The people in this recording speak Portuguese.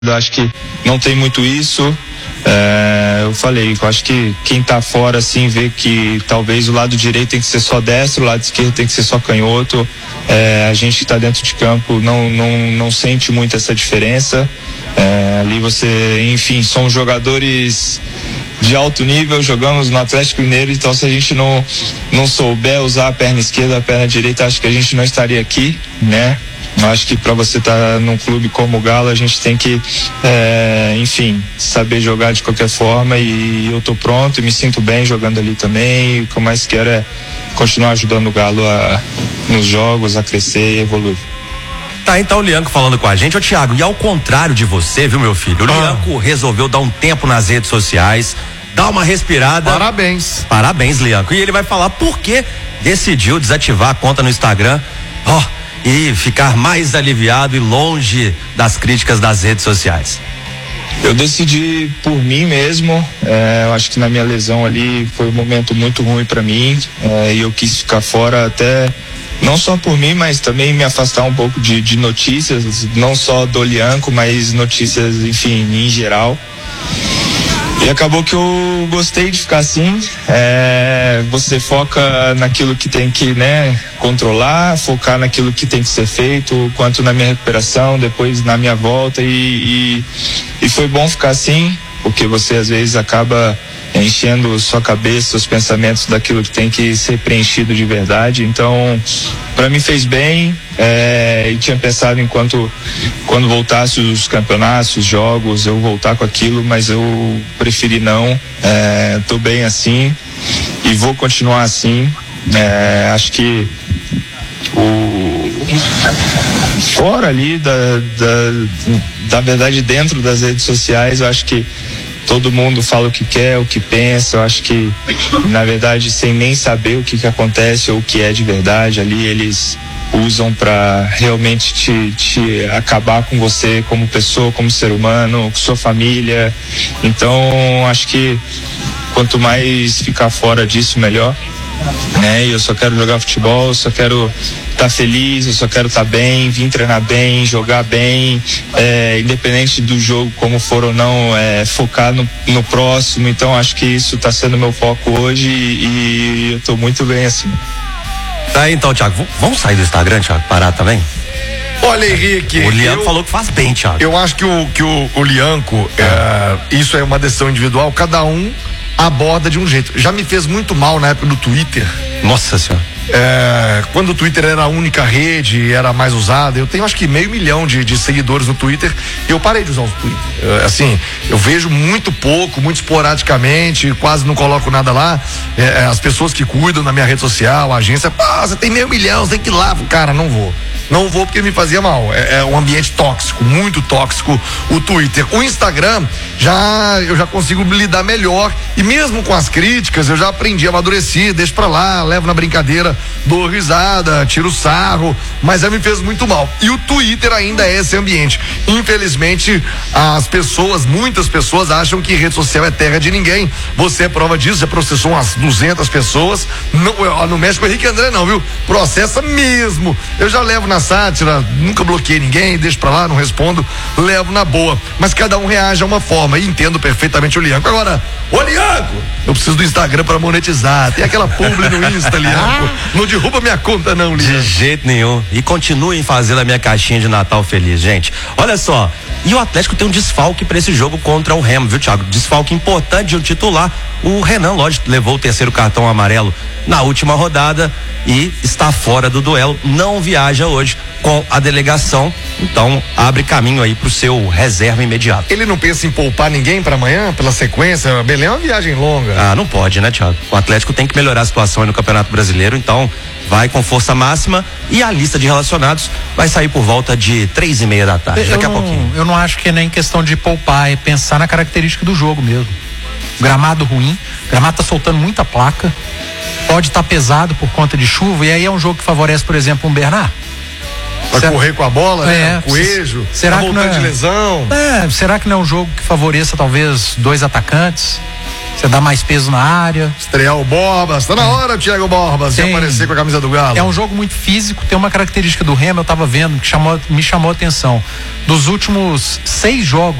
Eu acho que não tem muito isso. Eu falei, eu acho que quem tá fora assim vê que talvez o lado direito tem que ser só destro, o lado esquerdo tem que ser só canhoto. A gente que tá dentro de campo não sente muito essa diferença. Ali você, enfim, são jogadores de alto nível, jogamos no Atlético Mineiro, então se a gente não souber usar a perna esquerda, a perna direita, acho que a gente não estaria aqui, né? Eu acho que para você estar num clube como o Galo, a gente tem que, enfim, saber jogar de qualquer forma, e eu tô pronto e me sinto bem jogando ali também. E o que eu mais quero é continuar ajudando o Galo nos jogos, a crescer e evoluir. Tá, então o Lianco falando com a gente. Ô Thiago, e ao contrário de você, viu, meu filho? O Lianco resolveu dar um tempo nas redes sociais, dar uma respirada. Parabéns, Lianco. E ele vai falar por que decidiu desativar a conta no Instagram. E ficar mais aliviado e longe das críticas das redes sociais. Eu decidi por mim mesmo. Eu acho que na minha lesão ali foi um momento muito ruim para mim, e eu quis ficar fora, até não só por mim, mas também me afastar um pouco de notícias, não só do Lianco, mas notícias, enfim, em geral. E acabou que eu gostei de ficar assim. Você foca naquilo que tem que, né, controlar, focar naquilo que tem que ser feito, quanto na minha recuperação, depois na minha volta, e foi bom ficar assim, porque você às vezes acaba enchendo sua cabeça, seus pensamentos daquilo que tem que ser preenchido de verdade. Então, para mim fez bem, e tinha pensado quando voltasse os campeonatos, os jogos, eu voltar com aquilo, mas eu preferi não. Tô bem assim e vou continuar assim. Acho que fora ali da verdade, dentro das redes sociais, eu acho que todo mundo fala o que quer, o que pensa. Eu acho que, na verdade, sem nem saber o que acontece ou o que é de verdade, ali eles usam para realmente te acabar com você como pessoa, como ser humano, com sua família. Então, acho que quanto mais ficar fora disso, melhor. Eu só quero jogar futebol, eu só quero estar feliz, eu só quero estar bem, vir treinar bem, jogar bem, independente do jogo como for ou não, focar no próximo. Então acho que isso está sendo meu foco hoje, e eu estou muito bem assim. Tá, então, Thiago, vamos sair do Instagram, Thiago, parar também? Olha, Henrique, o Lianco falou que faz bem, Thiago. Eu acho que o Lianco, isso é uma decisão individual, cada um aborda de um jeito. Já me fez muito mal na época do Twitter. Nossa Senhora. Quando o Twitter era a única rede, era mais usada, eu tenho acho que 500 mil de seguidores no Twitter, e eu parei de usar o Twitter. Assim, eu vejo muito pouco, muito esporadicamente, quase não coloco nada lá. As pessoas que cuidam da minha rede social, a agência, você tem 500 mil, você tem que ir lá. Cara, não vou porque me fazia mal. É um ambiente tóxico, muito tóxico o Twitter. O Instagram, eu já consigo lidar melhor, e mesmo com as críticas eu já aprendi, amadureci, deixo pra lá, levo na brincadeira, dou risada, tiro sarro, mas me fez muito mal. E o Twitter ainda é esse ambiente. Infelizmente, muitas pessoas acham que rede social é terra de ninguém. Você é prova disso, já processou umas 200 pessoas. Não mexe com o Henrique André não, viu? Processa mesmo. Eu já levo na sátira, nunca bloqueei ninguém, deixo pra lá, não respondo, levo na boa. Mas cada um reage a uma forma, e entendo perfeitamente o Lianco. Agora, ô Lianco, eu preciso do Instagram pra monetizar. Tem aquela publi no Insta, Lianco. Não derruba minha conta não, Lianco. De jeito nenhum. E continuem fazendo a minha caixinha de Natal feliz, gente. Olha só, e o Atlético tem um desfalque pra esse jogo contra o Remo, viu, Thiago? Desfalque importante de um titular. O Renan, lógico, levou o terceiro cartão amarelo na última rodada e está fora do duelo, não viaja hoje com a delegação, então abre caminho aí pro seu reserva imediato. Ele não pensa em poupar ninguém para amanhã, pela sequência? Belém é uma viagem longa. Não pode, né, Thiago? O Atlético tem que melhorar a situação aí no Campeonato Brasileiro, então vai com força máxima, e a lista de relacionados vai sair por volta de 3:30 da tarde, daqui a pouquinho. Eu não acho que é nem questão de poupar, é pensar na característica do jogo mesmo. Gramado ruim, gramado tá soltando muita placa, pode estar pesado por conta de chuva, e aí é um jogo que favorece, por exemplo, um Bernard. Vai correr com a bola, né? Coelho, será que voltando de lesão. Será que não é um jogo que favoreça talvez dois atacantes? Você dá mais peso na área. Estrear o Borbas, tá na hora, Thiago Borbas, de aparecer com a camisa do Galo. É um jogo muito físico, tem uma característica do Remo, eu tava vendo, que me chamou a atenção. Dos últimos 6 jogos,